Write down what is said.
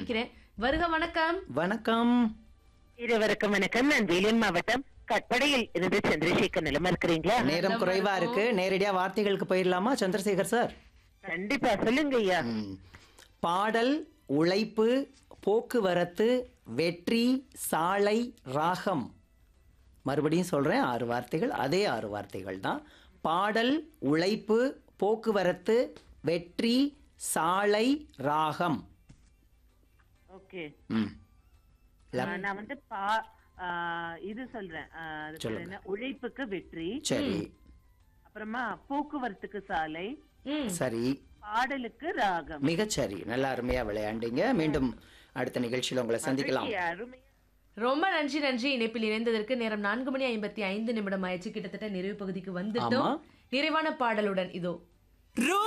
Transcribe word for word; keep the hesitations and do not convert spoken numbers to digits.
நினைக்கிறேன். வருக வணக்கம். வணக்கம். இருவருக்கும் வணக்கம். நான் வேலூர் மாவட்டம் கட்படையில் இருந்து சந்திரசேகர். நிலமா இருக்கிறீங்களா? நேரம் குறைவா இருக்கு, நேரடியா வார்த்தைகளுக்கு போயிடலாமா சந்திரசேகர் சார்? கண்டிப்பா சொல்லுங்க ஐயா. ம். பாடல், உழைப்பு, போக்குவரத்து, வெற்றி, சாலை, ராகம். மறுபடியும் சொல்றேன், ஆறு வார்த்தைகள், அதே ஆறு வார்த்தைகள் தான். பாடல், உழைப்பு, போக்குவரத்து, வெற்றி, சாலை, ராகம். ஓகே. ம். நான் வந்து பா ஆ, இது சொல்றேன். ஆ, அது பேர் சொல்லுங்க. என்ன? உழைப்புக்கு வெற்றி, சரி அப்புறமா போக்குவரத்துக்கு சாலை, ம். சரி, பாடலுக்கு ராகம். மிகச்சரி. நல்லா அருமையா விளையாண்டீங்க. மீண்டும் அடுத்த நிகழ்ச்சியில் உங்களை சந்திக்கலாம். அருமையா. ரொம்ப நன்றி நன்றி இணைப்பில் இணைந்ததற்கு. நேரம் நான்கு மணி ஐம்பத்தி ஐந்து நிமிடம் ஆயிடுச்சு. கிட்டத்தட்ட நிறைவு பகுதிக்கு வந்துட்டோம். ஆமா. நிறைவான பாடலுடன் இதோ